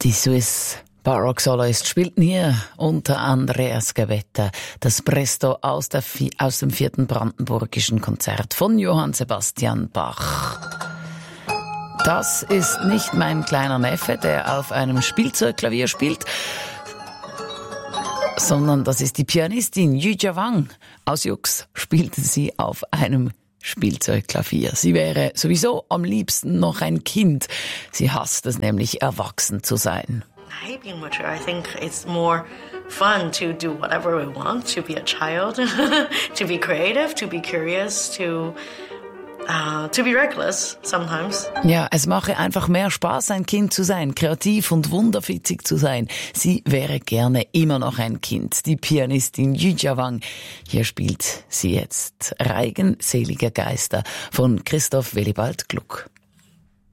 Die Swiss Baroque Soloists spielten hier unter Andreas Gavetta das Presto aus dem 4. Brandenburgischen Konzert von Johann Sebastian Bach. Das ist nicht mein kleiner Neffe, der auf einem Spielzeugklavier spielt, sondern das ist die Pianistin Yujia Wang. Aus Jux spielte sie auf einem Spielzeugklavier. Sie wäre sowieso am liebsten noch ein Kind. Sie hasst es nämlich, erwachsen zu sein. I hate being mature. I think it's more fun to do whatever we want, to be a child, to be creative, to be curious, to be reckless sometimes. Ja, es mache einfach mehr Spaß, ein Kind zu sein, kreativ und wunderfitzig zu sein. Sie wäre gerne immer noch ein Kind, die Pianistin Yujia Wang. Hier spielt sie jetzt Reigen seliger Geister von Christoph Willibald Gluck.